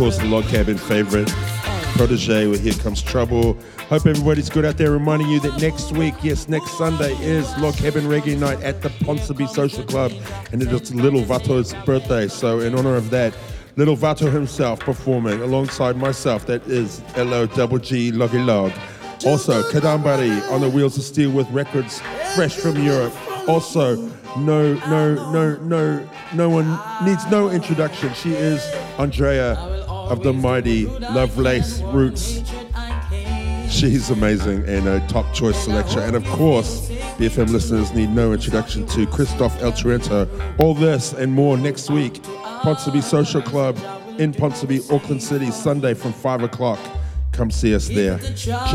course, the Log Cabin favorite, Protege with Here Comes Trouble. Hope everybody's good out there. Reminding you that next week, yes, next Sunday is Log Cabin Reggae Night at the Ponsonby Social Club, and it is Little Vato's birthday. So in honor of that, Little Vato himself performing alongside myself. That is L-O-G-G Loggy Log. Also, Kadambari on the Wheels of Steel with records fresh from Europe. Also, no one needs no introduction. She is Andrea of the mighty Lovelace Roots. She's amazing and a top choice selection. And of course, BFM listeners need no introduction to Christoph El Trento. All this and more next week. Ponsonby Social Club in Ponsonby, Auckland City, Sunday from 5 o'clock. Come see us there.